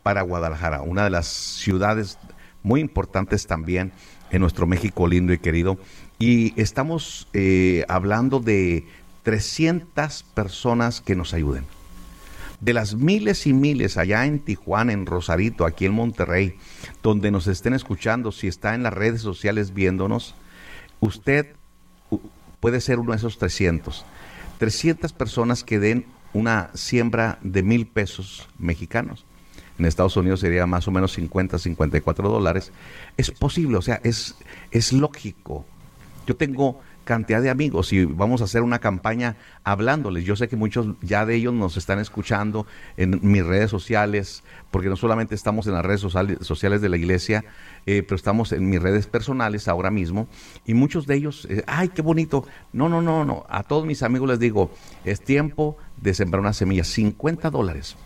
para Guadalajara, una de las ciudades muy importantes también en nuestro México lindo y querido. Y estamos hablando de 300 personas que nos ayuden. De las miles y miles allá en Tijuana, en Rosarito, aquí en Monterrey, donde nos estén escuchando, si está en las redes sociales viéndonos, usted puede ser uno de esos 300. 300 personas que den una siembra de $1,000 mexicanos. En Estados Unidos sería más o menos 50, $54. Es posible, o sea, es lógico. Yo tengo cantidad de amigos y vamos a hacer una campaña hablándoles. Yo sé que muchos ya de ellos nos están escuchando en mis redes sociales, porque no solamente estamos en las redes sociales de la iglesia, pero estamos en mis redes personales ahora mismo, y muchos de ellos, ¡ay, qué bonito! No. A todos mis amigos les digo, es tiempo de sembrar una semilla. $50.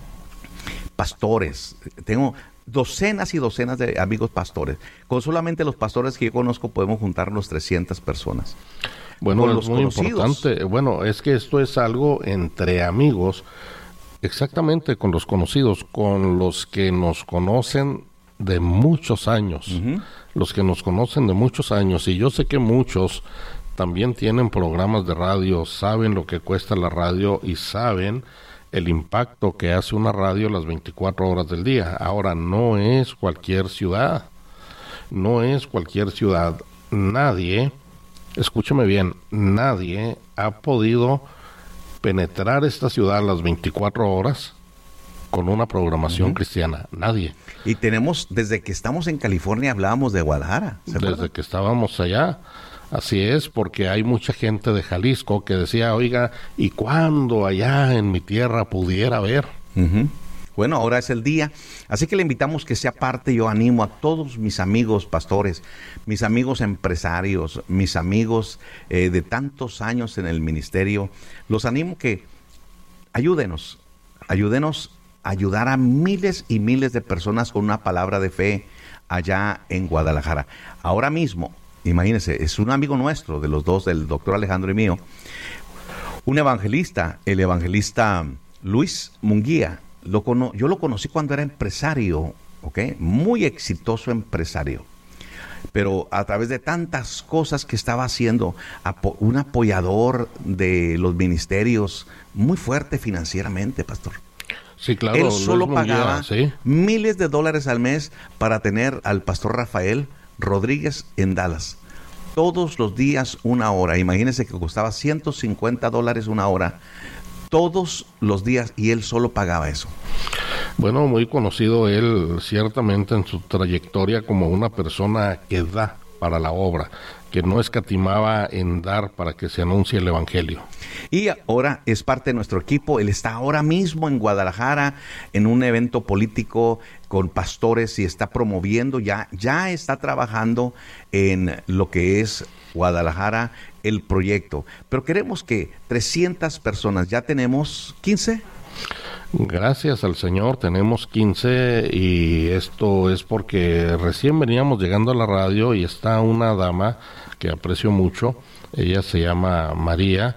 Pastores, tengo docenas y docenas de amigos pastores. Con solamente los pastores que yo conozco podemos juntarnos 300 personas. Bueno, con es los muy conocidos. importante. Bueno, es que esto es algo entre amigos, exactamente con los conocidos, con los que nos conocen de muchos años. Uh-huh. Los que nos conocen de muchos años. Y yo sé que muchos también tienen programas de radio, saben lo que cuesta la radio y saben el impacto que hace una radio las 24 horas del día. Ahora, no es cualquier ciudad. No es cualquier ciudad. Nadie, escúchame bien, nadie ha podido penetrar esta ciudad las 24 horas con una programación cristiana. Nadie. Y tenemos, desde que estamos en California, hablábamos de Guadalajara. Desde que estábamos allá. Así es, porque hay mucha gente de Jalisco que decía, oiga, ¿y cuándo allá en mi tierra pudiera ver? Uh-huh. Bueno, ahora es el día, así que le invitamos que sea parte. Yo animo a todos mis amigos pastores, mis amigos empresarios, mis amigos de tantos años en el ministerio, los animo que ayúdenos a ayudar a miles y miles de personas con una palabra de fe allá en Guadalajara. Ahora mismo, imagínense, es un amigo nuestro, de los dos, del doctor Alejandro y mío, un evangelista, el evangelista Luis Munguía. Yo lo conocí cuando era empresario, ¿ok? Muy exitoso empresario. Pero a través de tantas cosas que estaba haciendo, un apoyador de los ministerios, muy fuerte financieramente, pastor. Sí, claro. Él solo Luis Munguía, pagaba ¿sí? miles de dólares al mes para tener al pastor Rafael Rodríguez en Dallas. Todos los días 1 hora. Imagínense que costaba $150 1 hora. Todos los días, y él solo pagaba eso. Bueno, muy conocido él ciertamente en su trayectoria como una persona que da para la obra, que no escatimaba en dar para que se anuncie el evangelio. Y ahora es parte de nuestro equipo. Él está ahora mismo en Guadalajara en un evento político con pastores y está promoviendo, ya está trabajando en lo que es Guadalajara, el proyecto. Pero queremos que 300 personas, ya tenemos 15. Gracias al Señor tenemos 15, y esto es porque recién veníamos llegando a la radio y está una dama que aprecio mucho, ella se llama María,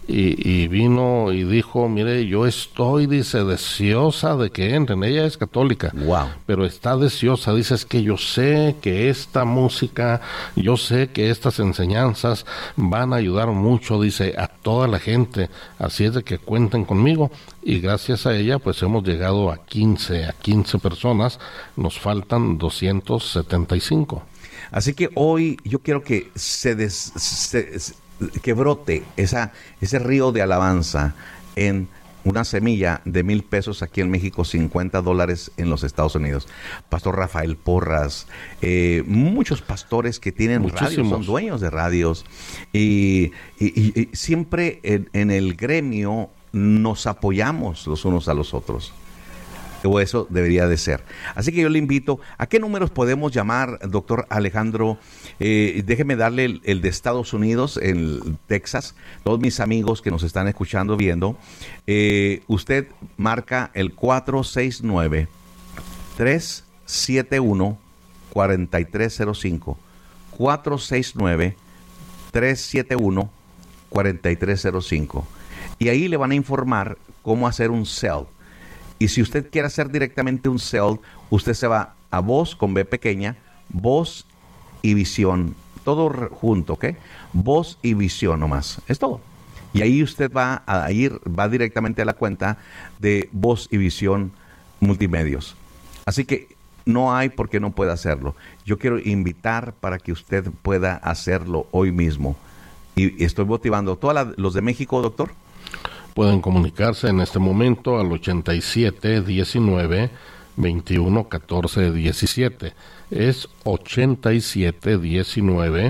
y vino y dijo, mire, yo estoy, dice, deseosa de que entren. Ella es católica, wow, pero está deseosa, dice, es que yo sé que esta música, yo sé que estas enseñanzas van a ayudar mucho, dice, a toda la gente, así es de que cuenten conmigo. Y gracias a ella, pues hemos llegado a 15 personas, nos faltan 275. Así que hoy yo quiero que que brote ese río de alabanza en una semilla de $1,000 aquí en México, $50 en los Estados Unidos. Pastor Rafael Porras, muchos pastores que tienen radios, son dueños de radios, y siempre en el gremio nos apoyamos los unos a los otros. O eso debería de ser. Así que yo le invito, ¿a qué números podemos llamar, doctor Alejandro? Déjeme darle el de Estados Unidos, en Texas, todos mis amigos que nos están escuchando, viendo. Usted marca el 469-371-4305. 469-371-4305. Y ahí le van a informar cómo hacer un cell. Y si usted quiere hacer directamente un Zelle, usted se va a Voz con B pequeña, Voz y Visión, todo junto, ¿ok? Voz y Visión nomás, es todo. Y ahí usted va directamente a la cuenta de Voz y Visión Multimedios. Así que no hay por qué no pueda hacerlo. Yo quiero invitar para que usted pueda hacerlo hoy mismo. Y estoy motivando a los de México, doctor. Pueden comunicarse en este momento al 87 19 21 14 17. Es 87 19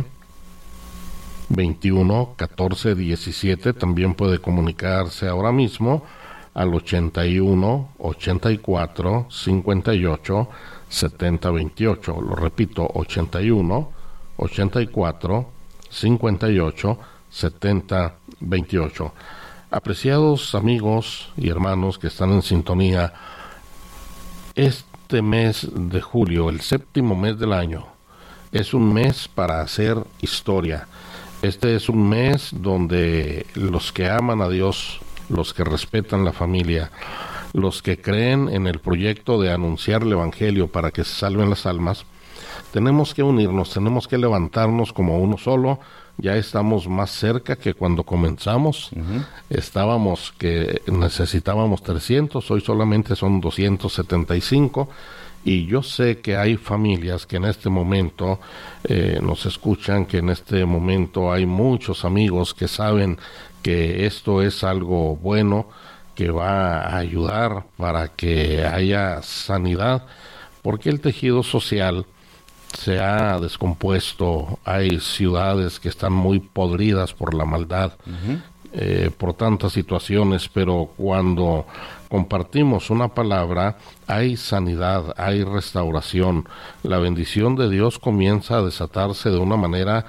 21 14 17. También puede comunicarse ahora mismo al 81 84 58 70 28. Lo repito, 81 84 58 70 28. Apreciados amigos y hermanos que están en sintonía, este mes de julio, el séptimo mes del año, es un mes para hacer historia. Este es un mes donde los que aman a Dios, los que respetan la familia, los que creen en el proyecto de anunciar el Evangelio para que se salven las almas, tenemos que unirnos, tenemos que levantarnos como uno solo. Ya estamos más cerca que cuando comenzamos. Estábamos que necesitábamos 300, hoy solamente son 275. Y yo sé que hay familias que en este momento nos escuchan, que en este momento hay muchos amigos que saben que esto es algo bueno, que va a ayudar para que haya sanidad, porque el tejido social se ha descompuesto. Hay ciudades que están muy podridas por la maldad, por tantas situaciones, pero cuando compartimos una palabra, hay sanidad, hay restauración. La bendición de Dios comienza a desatarse de una manera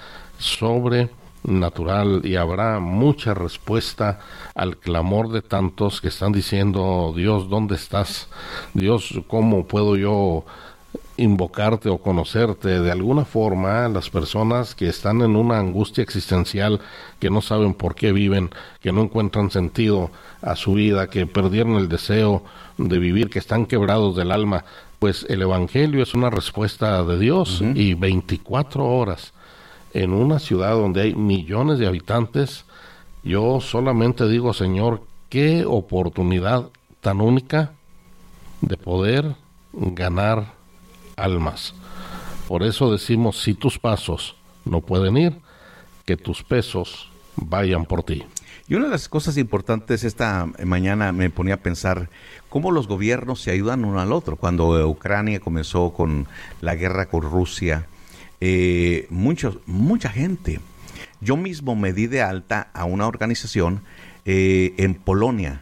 sobrenatural y habrá mucha respuesta al clamor de tantos que están diciendo: Dios, ¿dónde estás? Dios, ¿cómo puedo yo invocarte o conocerte? De alguna forma, las personas que están en una angustia existencial, que no saben por qué viven, que no encuentran sentido a su vida, que perdieron el deseo de vivir, que están quebrados del alma, pues el Evangelio es una respuesta de Dios. Y 24 horas en una ciudad donde hay millones de habitantes, yo solamente digo: Señor, qué oportunidad tan única de poder ganar almas. Por eso decimos: si tus pasos no pueden ir, que tus pesos vayan por ti. Y una de las cosas importantes esta mañana me ponía a pensar cómo los gobiernos se ayudan uno al otro. Cuando Ucrania comenzó con la guerra con Rusia, mucha gente. Yo mismo me di de alta a una organización en Polonia,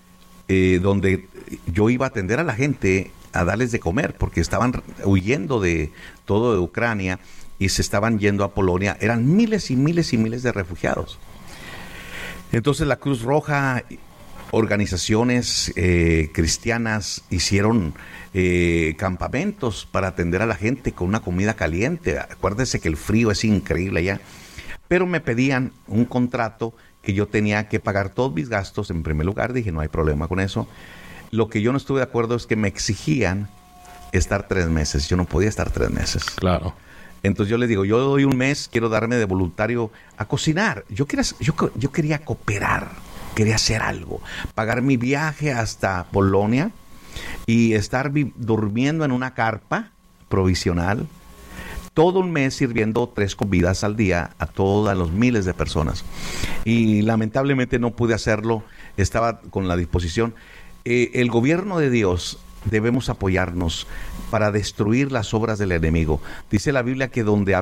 donde yo iba a atender a la gente, a darles de comer, porque estaban huyendo de todo de Ucrania y se estaban yendo a Polonia. Eran miles y miles y miles de refugiados. Entonces la Cruz Roja, organizaciones cristianas hicieron campamentos para atender a la gente con una comida caliente. Acuérdese que el frío es increíble allá. Pero me pedían un contrato que yo tenía que pagar todos mis gastos. En primer lugar dije: no hay problema con eso. Lo que yo no estuve de acuerdo es que me exigían estar 3 meses. Yo no podía estar 3 meses. Claro. Entonces yo les digo: yo doy un mes, quiero darme de voluntario a cocinar. Yo quería cooperar, quería hacer algo. Pagar mi viaje hasta Polonia y estar durmiendo en una carpa provisional todo un mes, sirviendo 3 comidas al día a todas los miles de personas. Y lamentablemente no pude hacerlo. Estaba con la disposición. El gobierno de Dios debemos apoyarnos para destruir las obras del enemigo. Dice la Biblia que donde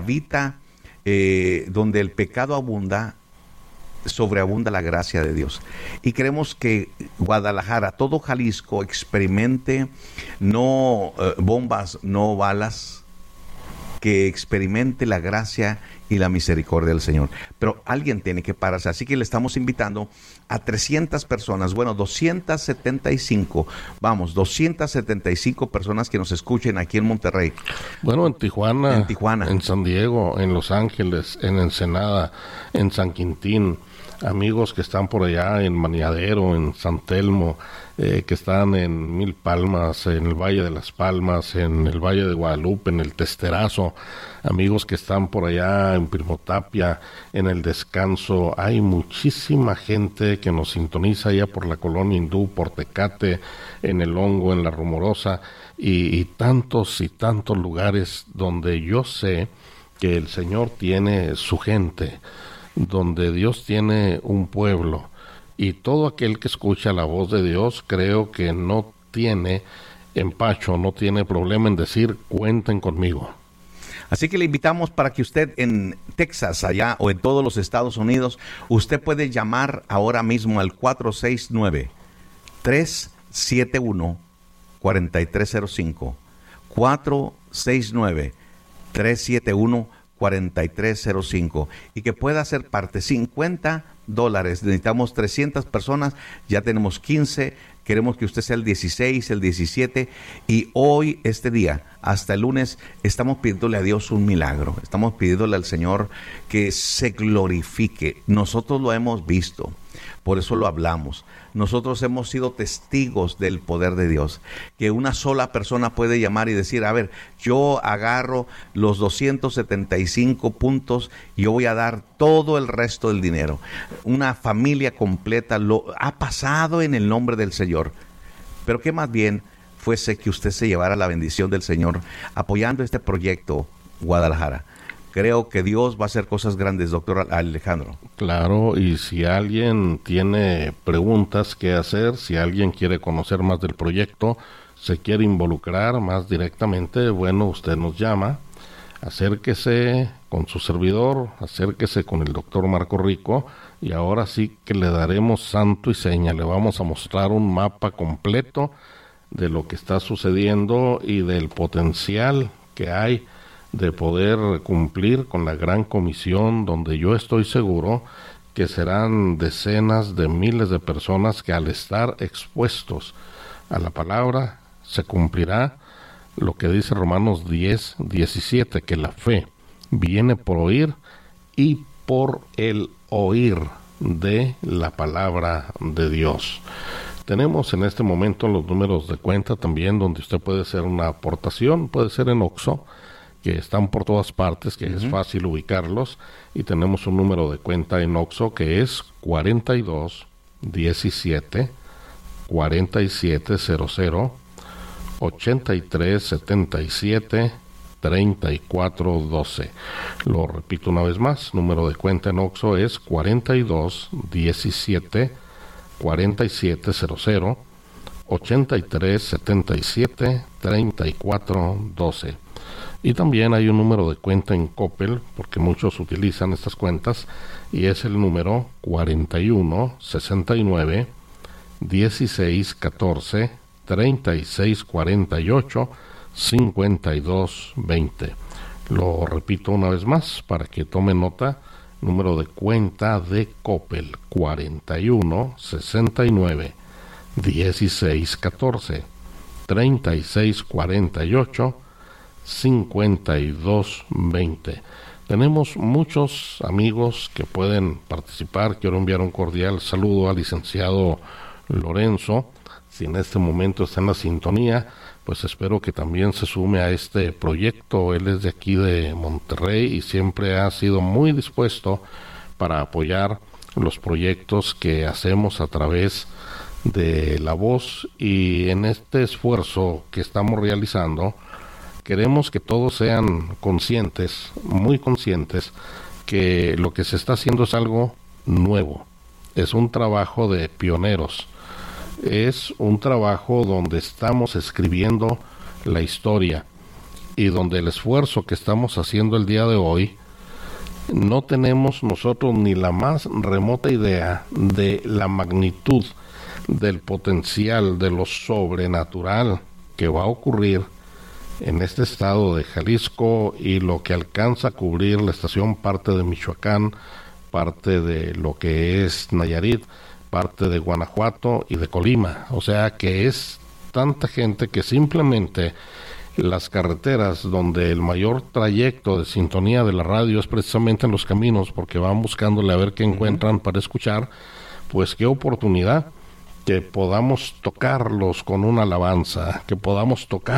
el pecado abunda, sobreabunda la gracia de Dios. Y queremos que Guadalajara, todo Jalisco, experimente no bombas, no balas, que experimente la gracia y la misericordia del Señor. Pero alguien tiene que pararse. Así que le estamos invitando a 300 personas, 275, 275 personas que nos escuchen aquí en Monterrey. Bueno, en Tijuana, en San Diego, en Los Ángeles, en Ensenada, en San Quintín, amigos que están por allá en Maniadero, en San Telmo, que están en Mil Palmas, en el Valle de las Palmas, en el Valle de Guadalupe, en el Testerazo, amigos que están por allá en Primotapia, en el Descanso. Hay muchísima gente que nos sintoniza allá por la Colonia Hindú, por Tecate, en el Hongo, en la Rumorosa, y tantos lugares donde yo sé que el Señor tiene su gente, donde Dios tiene un pueblo, y todo aquel que escucha la voz de Dios, creo que no tiene empacho, no tiene problema en decir, cuenten conmigo. Así que le invitamos para que usted en Texas, allá, o en todos los Estados Unidos, usted puede llamar ahora mismo al 469-371-4305, 469-371-4305, y que pueda ser parte. $50, necesitamos 300 personas, ya tenemos 15, queremos que usted sea el 16, el 17, y hoy, este día, hasta el lunes, estamos pidiéndole a Dios un milagro, estamos pidiéndole al Señor que se glorifique. Nosotros lo hemos visto, por eso lo hablamos. Nosotros hemos sido testigos del poder de Dios, que una sola persona puede llamar y decir, a ver, yo agarro los 275 puntos y yo voy a dar todo el resto del dinero. Una familia completa lo ha pasado en el nombre del Señor. Pero que más bien fuese que usted se llevara la bendición del Señor apoyando este proyecto Guadalajara. Creo que Dios va a hacer cosas grandes, doctor Alejandro. Claro, y si alguien tiene preguntas que hacer, si alguien quiere conocer más del proyecto, se quiere involucrar más directamente, bueno, usted nos llama, acérquese con su servidor, acérquese con el doctor Marco Rico, y ahora sí que le daremos santo y seña, le vamos a mostrar un mapa completo de lo que está sucediendo y del potencial que hay de poder cumplir con la gran comisión, donde yo estoy seguro que serán decenas de miles de personas que al estar expuestos a la palabra se cumplirá lo que dice Romanos 10:17, que la fe viene por oír y por el oír de la palabra de Dios. Tenemos en este momento los números de cuenta también, donde usted puede hacer una aportación, puede ser en Oxxo, que están por todas partes, que es fácil ubicarlos, y tenemos un número de cuenta en Oxxo que es 42 17 47 00 83 77 34 12. Lo repito una vez más, número de cuenta en Oxxo es 42 17 47 00 83 77 34 12. Y también hay un número de cuenta en Coppel, porque muchos utilizan estas cuentas, y es el número 41 69 16 14 36 48 52 20. Lo repito una vez más para que tome nota. Número de cuenta de Coppel: 41 69 16 14 36 48 5220. Tenemos muchos amigos que pueden participar. Quiero enviar un cordial saludo al licenciado Lorenzo. Si en este momento está en la sintonía, pues espero que también se sume a este proyecto. Él es de aquí de Monterrey y siempre ha sido muy dispuesto para apoyar los proyectos que hacemos a través de La Voz, y en este esfuerzo que estamos realizando queremos que todos sean conscientes, muy conscientes, que lo que se está haciendo es algo nuevo, es un trabajo de pioneros, es un trabajo donde estamos escribiendo la historia, y donde el esfuerzo que estamos haciendo el día de hoy, no tenemos nosotros ni la más remota idea de la magnitud, del potencial, de lo sobrenatural que va a ocurrir en este estado de Jalisco, y lo que alcanza a cubrir la estación, parte de Michoacán, parte de lo que es Nayarit, parte de Guanajuato y de Colima. O sea que es tanta gente que simplemente las carreteras donde el mayor trayecto de sintonía de la radio es precisamente en los caminos, porque van buscándole a ver qué encuentran para escuchar, pues qué oportunidad que podamos tocarlos con una alabanza, que podamos tocar